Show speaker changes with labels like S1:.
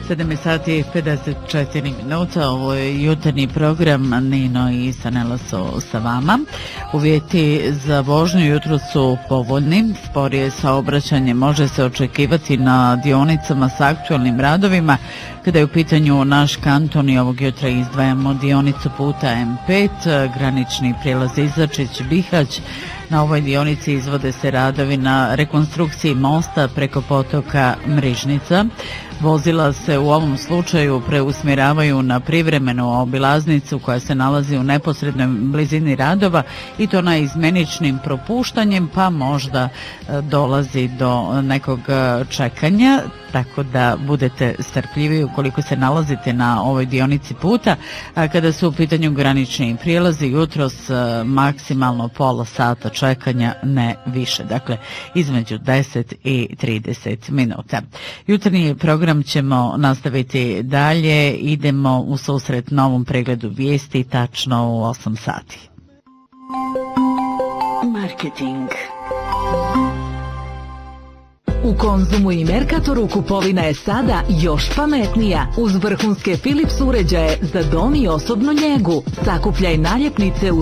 S1: 7 sati i 54 minuta, ovo je jutarnji program, Nino i Sanela su sa vama. Uvjeti za vožnju jutro su povoljni, sporije saobraćanje može se očekivati na dionicama s aktualnim radovima. Kada je u pitanju naš kanton i ovog jutra izdvajamo dionicu puta M5, granični prijelaz Izačić-Bihać. Na ovoj dionici izvode se radovi na rekonstrukciji mosta preko potoka Mrižnica. Vozila se u ovom slučaju preusmjeravaju na privremenu obilaznicu koja se nalazi u neposrednoj blizini radova i to na izmeničnim propuštanjem, pa možda dolazi do nekog čekanja, tako da budete strpljivi ukoliko se nalazite na ovoj dionici puta. A kada su u pitanju granični prijelazi, jutros maksimalno pola sata čekanja, ne više, dakle između 10 i 30 minuta. Jutarnji program ćemo nastaviti dalje, idemo u susret novom pregledu vijesti tačno u 8 sati.
S2: Marketing. U Konzumu i Mercatoru kupovina je sada još pametnija. Uz vrhunske Philips uređaje za dom i osobnu njegu. Sakupljaj naljepnice u